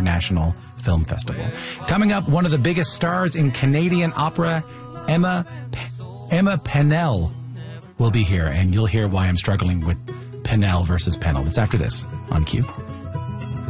International Film Festival. Coming up, one of the biggest stars in Canadian opera, Emma Pennell, will be here, and you'll hear why I'm struggling with Pennell versus Pennell. It's after this on Q.